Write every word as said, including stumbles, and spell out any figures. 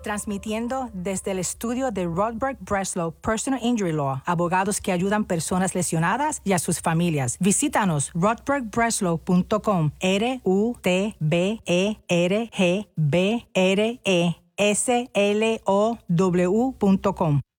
Transmitiendo desde el estudio de Rodberg Breslow Personal Injury Law, abogados que ayudan personas lesionadas y a sus familias. Visítanos rodberg breslow punto com, R U T B E R G B R E S L O W punto com.